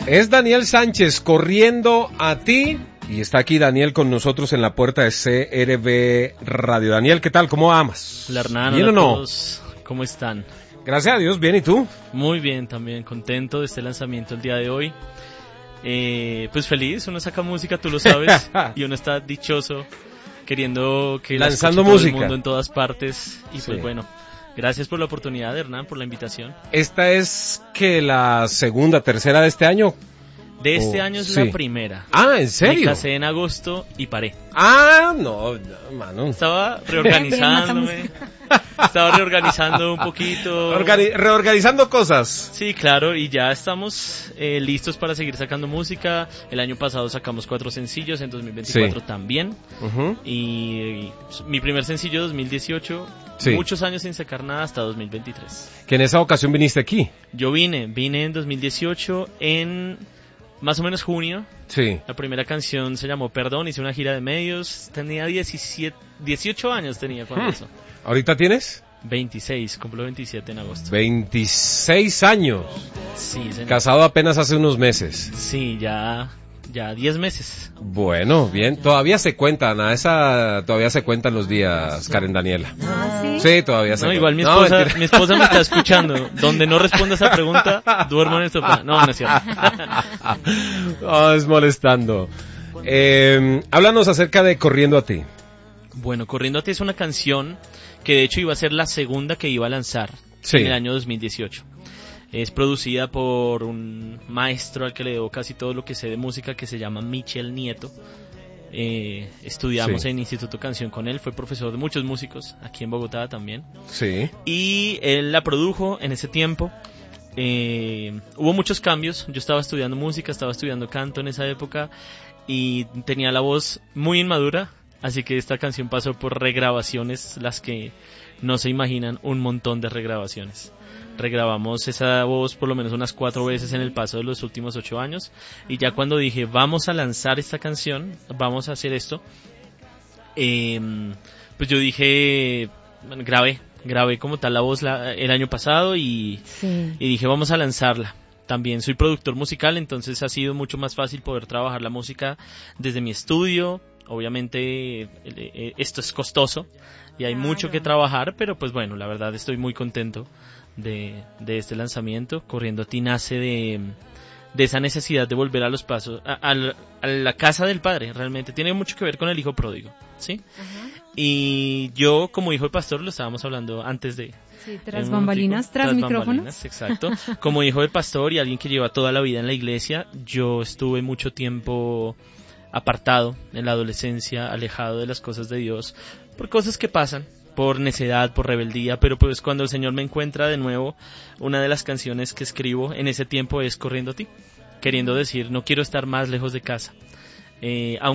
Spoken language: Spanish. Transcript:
Es Daniel Sánchez, Corriendo a ti. Y está aquí Daniel con nosotros en la puerta de CRB Radio. Daniel, ¿qué tal? ¿Cómo amas? Hola Hernán, ¿Bien hola o no? a todos. ¿Cómo están? Gracias a Dios, bien, ¿y tú? Muy bien, también contento de este lanzamiento el día de hoy. Pues feliz, uno saca música, tú lo sabes, y uno está dichoso queriendo que lanzando todo música el mundo en todas partes. Y sí. Pues bueno, gracias por la oportunidad, Hernán, por la invitación. ¿Esta es que la segunda, tercera de este año? De este año es sí. La primera. Ah, ¿en serio? Me casé en agosto y paré. Ah, no, mano. Estaba reorganizándome. Estaba reorganizando un poquito. Reorganizando cosas. Sí, claro, y ya estamos listos para seguir sacando música. El año pasado sacamos 4 sencillos, en 2024 sí. También. Uh-huh. Y mi primer sencillo 2018, sí. Muchos años sin sacar nada hasta 2023. ¿Que en esa ocasión viniste aquí? Yo vine en 2018 en más o menos junio. Sí. La primera canción se llamó Perdón, hice una gira de medios, tenía 18 años tenía cuando eso. ¿Ahorita tienes? 26, cumplo 27 en agosto. 26 años. Sí, señor. Casado apenas hace unos meses. Sí, ya 10 meses. Bueno, bien, todavía se cuentan, todavía se cuentan los días, Karen Daniela. ¿Ah, sí? Sí, todavía se cuentan. Igual mi esposa me está escuchando. Donde no responda esa pregunta, duermo en el sofá. No es cierto. Oh, es molestando. Háblanos acerca de Corriendo a ti. Bueno, Corriendo a ti es una canción que de hecho iba a ser la segunda que iba a lanzar en el año 2018. Es producida por un maestro al que le debo casi todo lo que sé de música, que se llama Michel Nieto. Estudiamos en Instituto Canción con él, fue profesor de muchos músicos, aquí en Bogotá también. Sí. Y él la produjo en ese tiempo. Hubo muchos cambios, yo estaba estudiando música, estaba estudiando canto en esa época y tenía la voz muy inmadura, así que esta canción pasó por regrabaciones, las que no se imaginan, un montón de regrabaciones. Regrabamos esa voz por lo menos unas 4 veces en el paso de los últimos 8 años. Y ya cuando dije, vamos a lanzar esta canción, vamos a hacer esto, pues yo dije, bueno, grabé como tal la voz el año pasado y dije, vamos a lanzarla. También soy productor musical, entonces ha sido mucho más fácil poder trabajar la música desde mi estudio. Obviamente esto es costoso y hay mucho que trabajar, pero pues bueno, la verdad estoy muy contento de este lanzamiento. Corriendo a ti nace de esa necesidad de volver a los pasos, a la casa del padre. Realmente tiene mucho que ver con el hijo pródigo, ¿sí? Uh-huh. Y yo, como hijo de pastor, lo estábamos hablando antes de... Sí, tras bambalinas, tras micrófonos. Exacto. Como hijo de pastor y alguien que lleva toda la vida en la iglesia, yo estuve mucho tiempo apartado en la adolescencia, alejado de las cosas de Dios, por cosas que pasan, por necedad, por rebeldía, pero pues cuando el Señor me encuentra de nuevo, una de las canciones que escribo en ese tiempo es Corriendo a ti, queriendo decir, no quiero estar más lejos de casa.